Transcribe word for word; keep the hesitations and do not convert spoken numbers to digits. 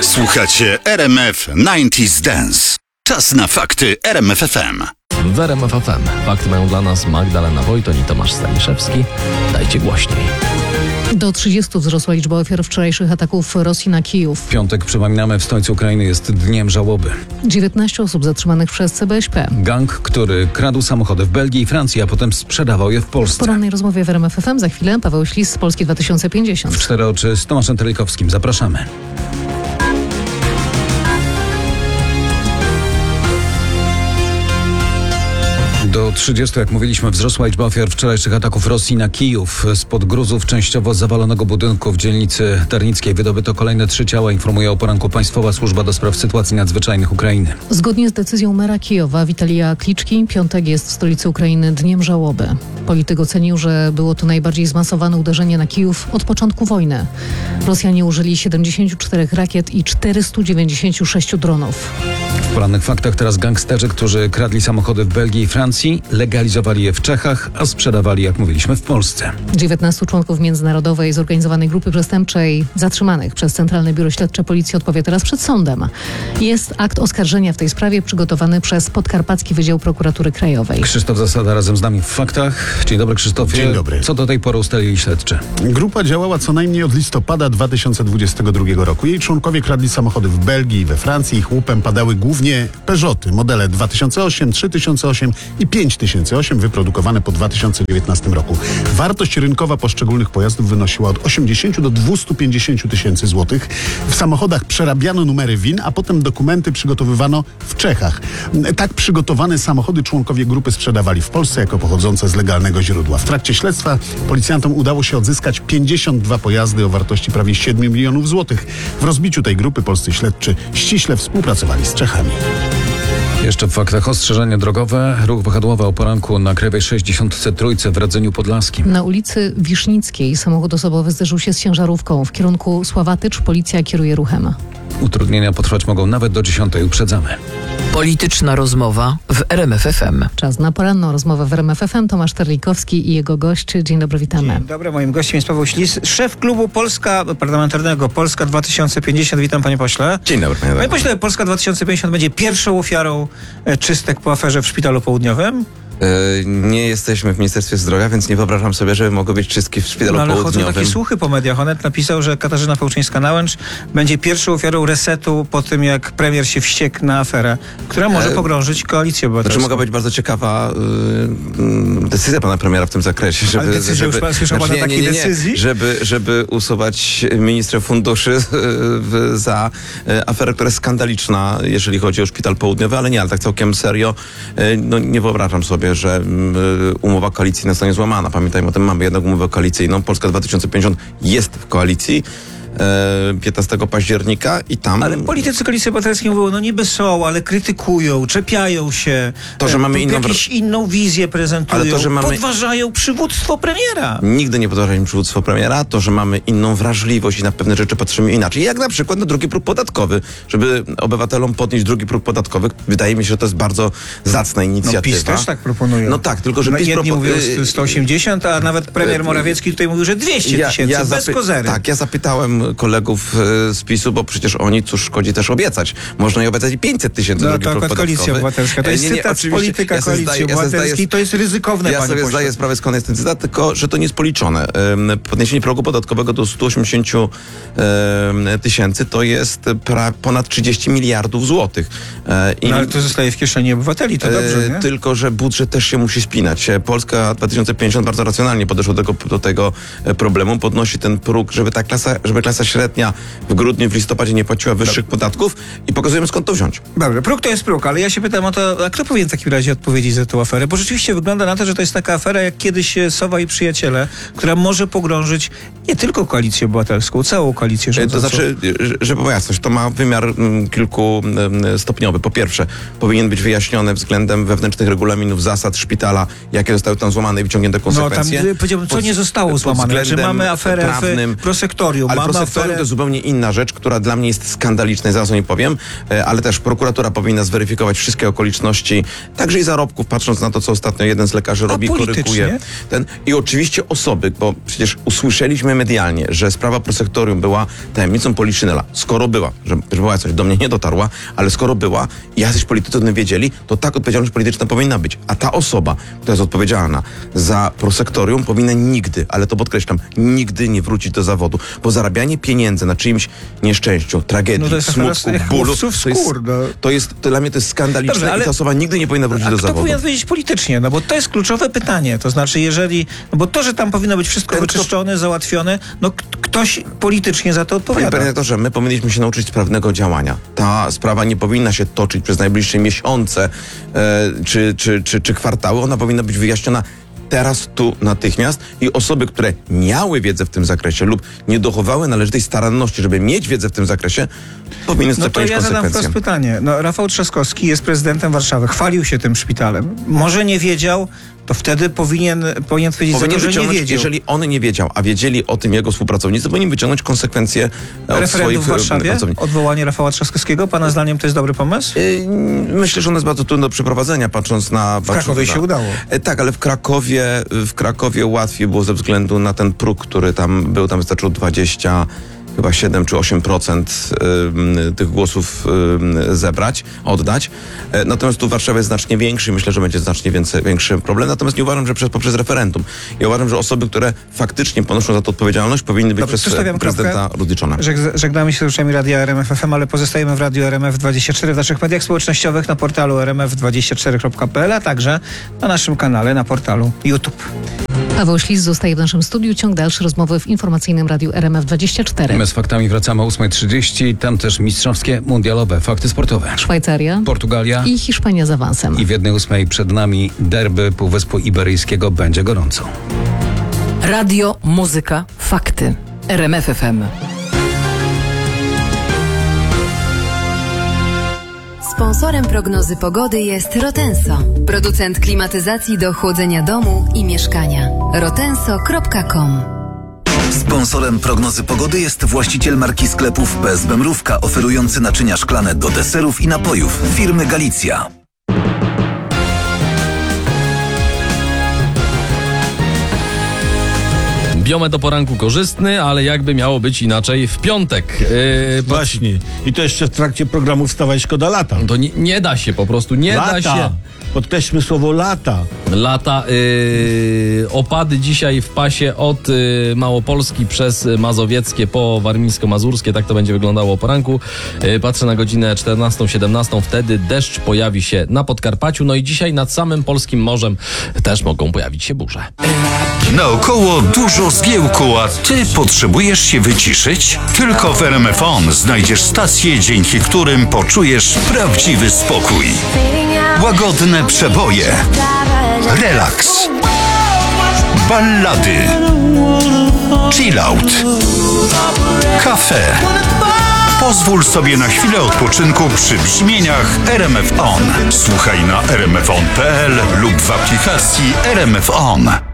Słuchacie R M F dziewięćdziesiąt Dance. Czas na fakty R M F F M. W R M F F M fakty mają dla nas Magdalena Wojton i Tomasz Staniszewski. Dajcie głośniej. Do trzydziestu wzrosła liczba ofiar wczorajszych ataków Rosji na Kijów. W piątek, przypominamy, w stolicy Ukrainy jest dniem żałoby. dziewiętnaście osób zatrzymanych przez C B S P. Gang, który kradł samochody w Belgii i Francji, a potem sprzedawał je w W Polsce. porannej rozmowie w R M F F M za chwilę Paweł Ślis z Polski dwa tysiące pięćdziesiąt. W cztery oczy z Tomaszem Telikowskim. Zapraszamy. Do trzydziestu, jak mówiliśmy, wzrosła liczba ofiar wczorajszych ataków Rosji na Kijów. Spod gruzów częściowo zawalonego budynku w dzielnicy Ternickiej wydobyto kolejne trzy ciała, informuje o poranku Państwowa Służba do Spraw Sytuacji Nadzwyczajnych Ukrainy. Zgodnie z decyzją mera Kijowa Witalija Kliczki, piątek jest w stolicy Ukrainy dniem żałoby. Polityk ocenił, że było to najbardziej zmasowane uderzenie na Kijów od początku wojny. Rosjanie użyli siedemdziesięciu czterech rakiet i czterystu dziewięćdziesięciu sześciu dronów. W porannych faktach teraz gangsterzy, którzy kradli samochody w Belgii i Francji, legalizowali je w Czechach, a sprzedawali, jak mówiliśmy, w Polsce. dziewiętnastu członków międzynarodowej zorganizowanej grupy przestępczej zatrzymanych przez Centralne Biuro Śledcze Policji odpowie teraz przed sądem. Jest akt oskarżenia w tej sprawie przygotowany przez Podkarpacki Wydział Prokuratury Krajowej. Krzysztof Zasada razem z nami w faktach. Dzień dobry, Krzysztofie. Dzień dobry. Co do tej pory ustalili śledczy? Grupa działała co najmniej od listopada dwa tysiące dwudziestego drugiego roku. Jej członkowie kradli samochody w Belgii i we Francji. Ich łupem padały głównie Peugeoty, modele dwa tysiące osiem, trzy tysiące osiem i pięć tysięcy osiem, wyprodukowane po dwa tysiące dziewiętnastym roku. Wartość rynkowa poszczególnych pojazdów wynosiła od osiemdziesięciu do dwustu pięćdziesięciu tysięcy złotych. W samochodach przerabiano numery W I N, a potem dokumenty przygotowywano w Czechach. Tak przygotowane samochody członkowie grupy sprzedawali w Polsce jako pochodzące z legalnego źródła. W trakcie śledztwa policjantom udało się odzyskać pięćdziesiąt dwa pojazdy o wartości prawie siedmiu milionów złotych. W rozbiciu tej grupy polscy śledczy ściśle współpracowali z Czechami. Jeszcze w faktach ostrzeżenie drogowe. Ruch wahadłowy o poranku na Krajowej sześćdziesiąt trzy w Radzeniu Podlaskim. Na ulicy Wisznickiej samochód osobowy zderzył się z ciężarówką. W kierunku Sławatycz policja kieruje ruchem. Utrudnienia potrwać mogą nawet do dziesiątej. Uprzedzamy. Polityczna rozmowa w R M F F M. Czas na poranną rozmowę w R M F F M. Tomasz Terlikowski i jego gość. Dzień dobry, witamy. Dzień dobry, moim gościem jest Paweł Ślis, szef klubu Polska parlamentarnego Polska dwa tysiące pięćdziesiąt. Witam, panie pośle. Dzień dobry, panie Panie pośle, Polska dwa tysiące pięćdziesiąt będzie pierwszą ofiarą e, czystek po aferze w Szpitalu Południowym. Nie jesteśmy w Ministerstwie Zdrowia, więc nie wyobrażam sobie, żeby mogły być czystki w Szpitalu No ale Południowym. chodzą takie słuchy po mediach. Onet napisał, że Katarzyna Pełczyńska-Nałęcz będzie pierwszą ofiarą resetu po tym, jak premier się wściekł na aferę, która może E... pogrążyć Koalicję Obywatelską. Znaczy mogła być bardzo ciekawa y, decyzja pana premiera w tym zakresie. Żeby, ale decyzję żeby, już pan słyszał znaczy, pan o takiej nie, nie, nie, decyzji? Żeby, żeby usuwać ministra funduszy y, w, za y, aferę, która jest skandaliczna, jeżeli chodzi o Szpital Południowy, ale nie, ale tak całkiem serio, y, no nie wyobrażam sobie, że y, umowa koalicyjna zostanie złamana. Pamiętajmy o tym, mamy jednak umowę koalicyjną. Polska dwa tysiące pięćdziesiąt jest w koalicji piętnastego października i tam... Ale politycy Koalicji Obywatelskiej mówią, no niby są, ale krytykują, czepiają się. To, że mamy inną... Jakąś inną wizję prezentują, ale to, że mamy... podważają przywództwo premiera. Nigdy nie podważaliśmy przywództwo premiera. To, że mamy inną wrażliwość i na pewne rzeczy patrzymy inaczej. Jak na przykład na drugi próg podatkowy. Żeby obywatelom podnieść drugi próg podatkowy, wydaje mi się, że to jest bardzo zacna inicjatywa. No PiS też tak proponuje. No tak, tylko że no, PiS... Jedni propo... mówią sto osiemdziesiąt, a nawet premier Morawiecki tutaj mówił, że dwieście tysięcy, ja, ja bez zapy... kozery. Tak, ja zapytałem kolegów z PiSu, bo przecież oni, cóż szkodzi też obiecać. Można i obiecać i pięćset tysięcy no, drugi próg podatkowy. Koalicja Obywatelska. To jest nie, nie, cytat z polityka ja Koalicji zdaję, Obywatelskiej. Ja to jest ryzykowne, ja panie sobie pośle. zdaję sprawę, skąd jest ten cytat, tylko że to nie jest policzone. Podniesienie progu podatkowego do stu osiemdziesięciu tysięcy to jest pra, ponad trzydzieści miliardów złotych. I, no, ale to zostaje w kieszeni obywateli, to dobrze, nie? Tylko, że budżet też się musi spinać. Polska dwa tysiące pięćdziesiąt bardzo racjonalnie podeszła do tego, do tego problemu. Podnosi ten próg, żeby ta klasa, żeby klasa średnia w grudniu, w listopadzie nie płaciła wyższych Dobrze. podatków i pokazujemy, skąd to wziąć. Dobrze, próg to jest próg, ale ja się pytam o to, a kto powinien w takim razie odpowiedzieć za tę aferę? Bo rzeczywiście wygląda na to, że to jest taka afera jak kiedyś Sowa i Przyjaciele, która może pogrążyć nie tylko Koalicję Obywatelską, całą koalicję rządzącą. To znaczy, żeby była jasność, to ma wymiar m, kilkustopniowy. Po pierwsze, powinien być wyjaśnione względem wewnętrznych regulaminów, zasad szpitala, jakie zostały tam złamane i wyciągnięte konsekwencje. No tam powiedziałbym, co nie zostało złamane. Czy mamy aferę prawnym, w prosektorium, mamy prosektorium aferę. to jest zupełnie inna rzecz, która dla mnie jest skandaliczna i zaraz o niej powiem, e, ale też prokuratura powinna zweryfikować wszystkie okoliczności, także i zarobków, patrząc na to, co ostatnio jeden z lekarzy robi, politycznie? koryguje. Ten, I oczywiście osoby, bo przecież usłyszeliśmy medialnie, że sprawa prosektorium była tajemnicą Poliszynela. Skoro była, że, że była coś, do mnie nie dotarła, ale skoro była i jacyś politycy o tym wiedzieli, to tak odpowiedzialność polityczna powinna być. A ta osoba, która jest odpowiedzialna za prosektorium, powinna nigdy, ale to podkreślam, nigdy nie wrócić do zawodu, bo zarabianie pieniędzy na czyimś nieszczęściu, tragedii, No to jest smutku, afera bólu, chłopców to jest, skór, no. to jest, to dla mnie to jest skandaliczne. Dobrze, ale- i ta osoba nigdy nie powinna wrócić A do kto zawodu. powinien powiedzieć politycznie? No bo to jest kluczowe pytanie. To znaczy, jeżeli... No bo to, że tam powinno być wszystko Ten, kto- wyczyszczone, załatwione, no k- ktoś politycznie za to Panie odpowiada. redaktorze, my powinniśmy się nauczyć sprawnego działania. Ta sprawa nie powinna się toczyć przez najbliższe miesiące e, czy, czy, czy, czy kwartały. Ona powinna być wyjaśniona teraz, tu, natychmiast i osoby, które miały wiedzę w tym zakresie lub nie dochowały należytej staranności, żeby mieć wiedzę w tym zakresie, powinny No to ponieść ja zadam konsekwencje. wprost pytanie. No, Rafał Trzaskowski jest prezydentem Warszawy. Chwalił się tym szpitalem. Może nie wiedział, to wtedy powinien, powinien powiedzieć Powinien za to, że nie wyciągnąć, wiedział. jeżeli on nie wiedział, a wiedzieli o tym jego współpracownicy, powinien wyciągnąć konsekwencje od Referendum swoich w Warszawie? pracowników. Odwołanie Rafała Trzaskowskiego? Pana zdaniem to jest dobry pomysł? Yy, Myślę, że ono jest bardzo trudne do przeprowadzenia, patrząc na... W Krakowie się udało. Tak, ale w Krakowie, w Krakowie łatwiej było ze względu na ten próg, który tam był. Tam wystarczyło dwadzieścia, chyba siedem czy osiem procent y, tych głosów y, zebrać, oddać. E, Natomiast tu w Warszawie jest znacznie większy. Myślę, że będzie znacznie więcej, większy problem. Natomiast nie uważam, że przez, poprzez referendum. Ja uważam, że osoby, które faktycznie ponoszą za to odpowiedzialność, powinny być Dobrze, przez przestawiam prezydenta kropkę. rozliczone. Żeg- Żegnamy się z uczniami Radia R M F F M, ale pozostajemy w Radiu R M F dwadzieścia cztery w naszych mediach społecznościowych, na portalu r m f dwadzieścia cztery kropka p l, a także na naszym kanale na portalu YouTube. Paweł Ślis zostaje w naszym studiu. Ciąg dalszy rozmowy w informacyjnym Radiu R M F dwadzieścia cztery. My z faktami wracamy o ósma trzydzieści. Tam też mistrzowskie, mundialowe fakty sportowe. Szwajcaria Portugalia i Hiszpania z awansem. i w jednej ósmej przed nami derby Półwyspu Iberyjskiego. Będzie gorąco. Radio, muzyka, fakty. R M F F M. Sponsorem prognozy pogody jest Rotenso, producent klimatyzacji do chłodzenia domu i mieszkania. rotenso kropka com. Sponsorem prognozy pogody jest właściciel marki sklepów P S B Mrówka, oferujący naczynia szklane do deserów i napojów firmy Galicja. Biometr o poranku korzystny, ale jakby miało być inaczej w piątek. Yy, po- Właśnie. I to jeszcze w trakcie programu Wstawaj, szkoda lata. To nie, nie da się po prostu, nie da Lata. się. Podkreślmy słowo lata. Lata, yy, opady dzisiaj w pasie od yy, Małopolski przez Mazowieckie po Warmińsko-Mazurskie, tak to będzie wyglądało o poranku. Yy, patrzę na godzinę czternastą siedemnastą, wtedy deszcz pojawi się na Podkarpaciu, no i dzisiaj nad samym Polskim Morzem też mogą pojawić się burze. Naokoło dużo zgiełku, a ty potrzebujesz się wyciszyć? Tylko w R M F On znajdziesz stacje, dzięki którym poczujesz prawdziwy spokój. Łagodne przeboje, relaks, ballady, chillout, kafe. Pozwól sobie na chwilę odpoczynku przy brzmieniach R M F On. Słuchaj na r m f on kropka p l lub w aplikacji R M F On.